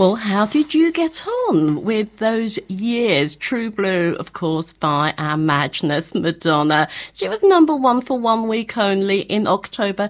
Well, how did you get on with those years? True Blue, of course, by our Madness Madonna. She was number one for 1 week only in October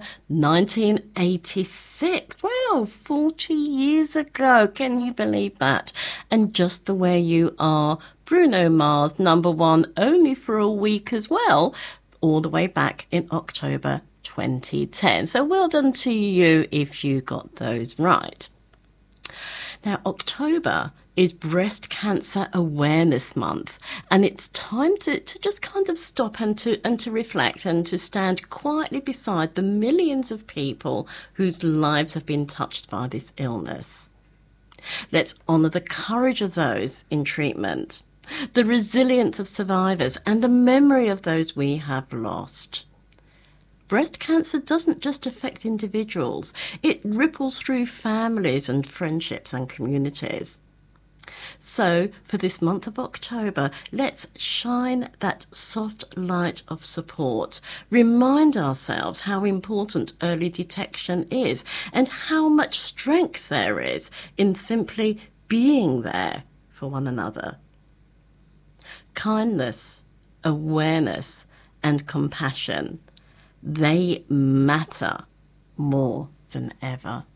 1986. Wow, 40 years ago. Can you believe that? And Just the Way You Are, Bruno Mars, number one only for a week as well, all the way back in October 2010. So well done to you if you got those right. Now, October is Breast Cancer Awareness Month, and it's time to just kind of stop and to reflect and to stand quietly beside the millions of people whose lives have been touched by this illness. Let's honour the courage of those in treatment, the resilience of survivors, and the memory of those we have lost. Breast cancer doesn't just affect individuals, it ripples through families and friendships and communities. So, for this month of October, let's shine that soft light of support. Remind ourselves how important early detection is and how much strength there is in simply being there for one another. Kindness, awareness, and compassion, they matter more than ever.